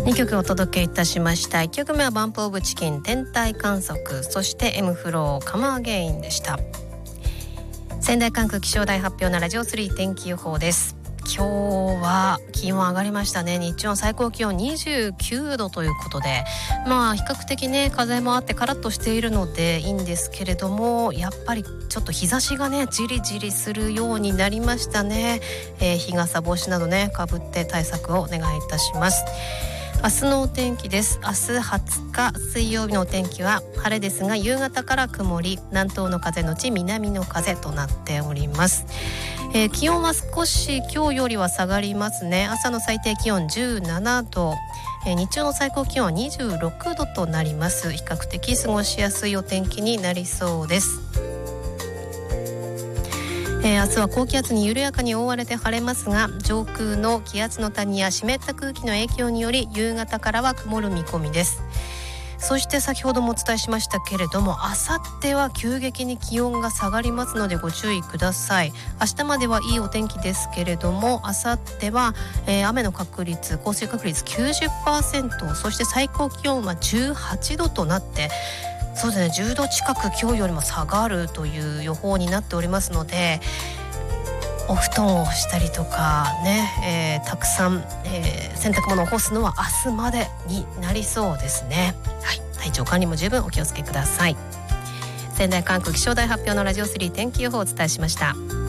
2曲お届けいたしました。1曲目はバンプオブチキン天体観測、そして M フローカムアゲインでした。仙台管区気象台発表のラジオ3天気予報です。今日は気温上がりましたね。日中の最高気温29度ということで、比較的ね風もあってカラッとしているのでいいんですけれども、やっぱりちょっと日差しがねじりじりするようになりましたね。日傘帽子などねかぶって対策をお願いいたします。明日のお天気です。明日20日水曜日のお天気は晴れですが、夕方から曇り、南東の風のち南の風となっております。気温は少し今日よりは下がりますね。朝の最低気温17度、日中の最高気温は26度となります。比較的過ごしやすいお天気になりそうです。明日は高気圧に緩やかに覆われて晴れますが、上空の気圧の谷や湿った空気の影響により夕方からは曇る見込みです。そして先ほどもお伝えしましたけれども、あさっては急激に気温が下がりますのでご注意ください。明日まではいいお天気ですけれども、あさっては、雨の確率、降水確率 90%、 そして最高気温は18度となって、そうですね、10度近く今日よりも下がるという予報になっておりますので、お布団を干したりとかね、たくさん、洗濯物を干すのは明日までになりそうですね。はい、体調管理も十分お気をつけください。仙台管区気象台発表のラジオ3天気予報をお伝えしました。